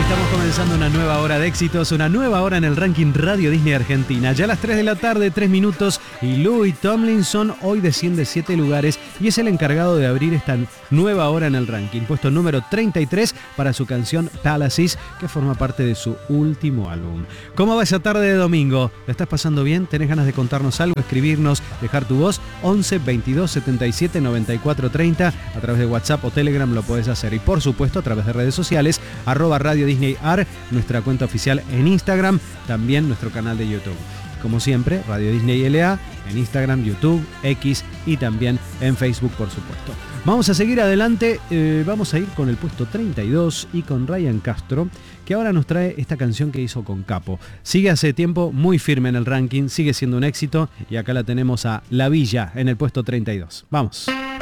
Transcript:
Estamos comenzando una nueva hora de éxitos, una nueva hora en el ranking Radio Disney Argentina. Ya a las 3 de la tarde, 3 minutos, y Louis Tomlinson hoy desciende 7 lugares y es el encargado de abrir esta nueva hora en el ranking. Puesto número 33 para su canción Palaces, que forma parte de su último álbum. ¿Cómo va esa tarde de domingo? ¿La estás pasando bien? ¿Tenés ganas de contarnos algo? Escribirnos, dejar tu voz, 11 22 77 94 30. A través de WhatsApp o Telegram lo podés hacer. Y por supuesto a través de redes sociales, @Radio Disney Ar, nuestra cuenta oficial en Instagram, también nuestro canal de YouTube. Como siempre, Radio Disney LA en Instagram, YouTube, X y también en Facebook, por supuesto. Vamos a seguir adelante, vamos a ir con el puesto 32 y con Ryan Castro, que ahora nos trae esta canción que hizo con Capo. Sigue hace tiempo muy firme en el ranking, sigue siendo un éxito y acá la tenemos a La Villa en el puesto 32. Vamos.